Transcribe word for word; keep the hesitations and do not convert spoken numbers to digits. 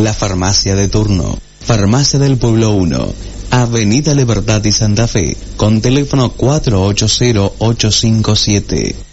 la farmacia de turno. Farmacia del Pueblo uno, Avenida Libertad y Santa Fe, con teléfono cuatro ocho cero, ocho cinco siete.